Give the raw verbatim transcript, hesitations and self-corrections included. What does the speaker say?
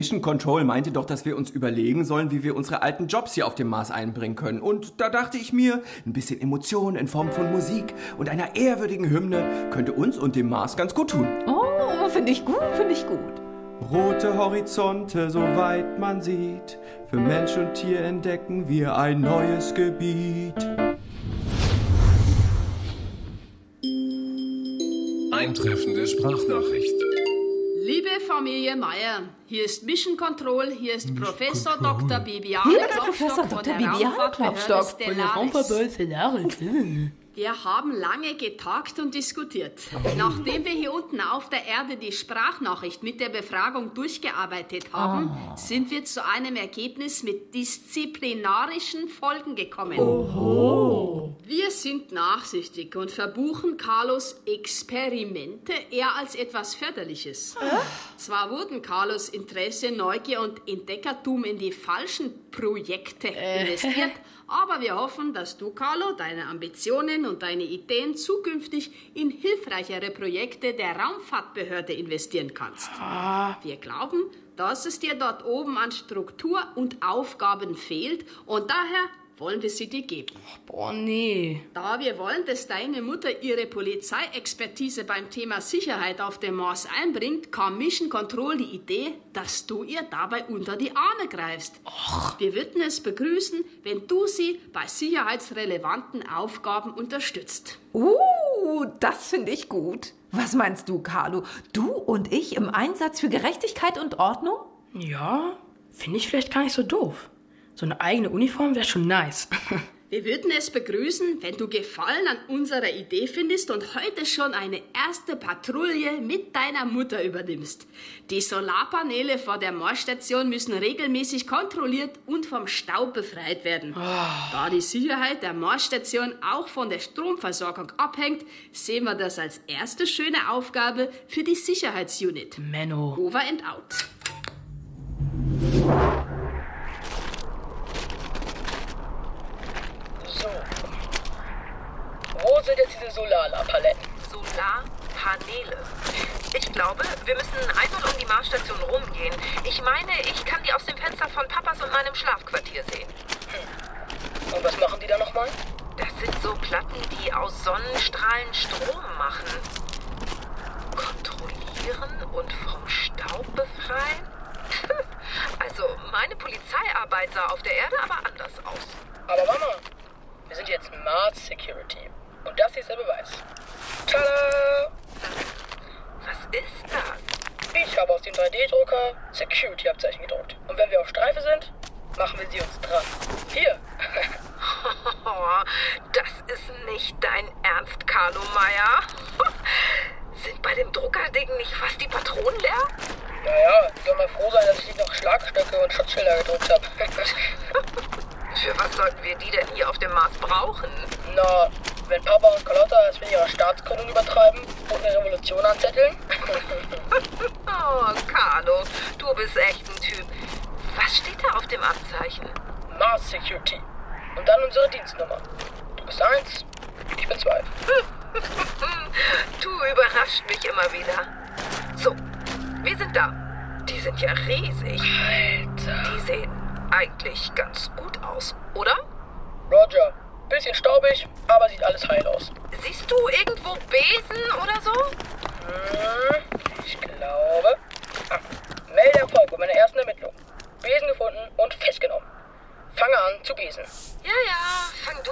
Mission Control meinte doch, dass wir uns überlegen sollen, wie wir unsere alten Jobs hier auf dem Mars einbringen können. Und da dachte ich mir, ein bisschen Emotion in Form von Musik und einer ehrwürdigen Hymne könnte uns und dem Mars ganz gut tun. Oh, finde ich gut, finde ich gut. Rote Horizonte, soweit man sieht. Für Mensch und Tier entdecken wir ein neues Gebiet. Eintreffende Sprachnachricht. Liebe Familie Meier, hier ist Mission Control, hier ist Professor Doktor Bibiane Hier ist Klopstock Professor von Doktor der Bibiane Raumfahrtbehörde Klopstock Stellaris. Stellaris. Wir haben lange getagt und diskutiert. Nachdem wir hier unten auf der Erde die Sprachnachricht mit der Befragung durchgearbeitet haben, oh. sind wir zu einem Ergebnis mit disziplinarischen Folgen gekommen. Oho. Wir sind nachsichtig und verbuchen Carlos Experimente eher als etwas Förderliches. Äh? Zwar wurden Carlos Interesse, Neugier und Entdeckertum in die falschen Projekte äh. investiert, aber wir hoffen, dass du, Carlo, deine Ambitionen und deine Ideen zukünftig in hilfreichere Projekte der Raumfahrtbehörde investieren kannst. Ah. Wir glauben, dass es dir dort oben an Struktur und Aufgaben fehlt und daher wollen wir sie dir geben. Boah, nee. Da wir wollen, dass deine Mutter ihre Polizeiexpertise beim Thema Sicherheit auf dem Mars einbringt, kam Mission Control die Idee, dass du ihr dabei unter die Arme greifst. Och. Wir würden es begrüßen, wenn du sie bei sicherheitsrelevanten Aufgaben unterstützt. Uh, das finde ich gut. Was meinst du, Carlo? Du und ich im Einsatz für Gerechtigkeit und Ordnung? Ja, finde ich vielleicht gar nicht so doof. So eine eigene Uniform wäre schon nice. Wir würden es begrüßen, wenn du Gefallen an unserer Idee findest und heute schon eine erste Patrouille mit deiner Mutter übernimmst. Die Solarpaneele vor der Marsstation müssen regelmäßig kontrolliert und vom Staub befreit werden. Oh. Da die Sicherheit der Marsstation auch von der Stromversorgung abhängt, sehen wir das als erste schöne Aufgabe für die Sicherheitsunit. Menno. Over and out. Wo sind jetzt diese Solarpaletten? Solarpaneele. Ich glaube, wir müssen einmal um die Marsstation rumgehen. Ich meine, ich kann die aus dem Fenster von Papas und meinem Schlafquartier sehen. Hm. Und was machen die da nochmal? Das sind so Platten, die aus Sonnenstrahlen Strom machen. Kontrollieren und vom Staub befreien? Also, meine Polizeiarbeit sah auf der Erde aber anders aus. Aber Mama, wir sind jetzt Mars Security. Und das hier ist der Beweis. Tada! Was ist das? Ich habe aus dem drei D-Drucker Security-Abzeichen gedruckt. Und wenn wir auf Streife sind, machen wir sie uns dran. Hier! Das ist nicht dein Ernst, Carlo Meier. Sind bei dem Druckerding nicht fast die Patronen leer? Naja, ich soll mal froh sein, dass ich nicht noch Schlagstöcke und Schutzschilder gedruckt habe. Für was sollten wir die denn hier auf dem Mars brauchen? Na, wenn Papa und Carlotta es mit ihrer Staatsgründung übertreiben und eine Revolution anzetteln. Oh, Carlo, du bist echt ein Typ. Was steht da auf dem Abzeichen? Mars Security. Und dann unsere Dienstnummer. Du bist eins, ich bin zwei. Du überrascht mich immer wieder. So, wir sind da. Die sind ja riesig. Alter. Die sehen eigentlich ganz gut aus, oder? Roger. Bisschen staubig, aber sieht alles heil aus. Siehst du irgendwo Besen oder so? Hm, ich glaube. Ah, Meldeerfolg bei meiner ersten Ermittlung. Besen gefunden und festgenommen. Fange an zu besen. Ja, ja, fang du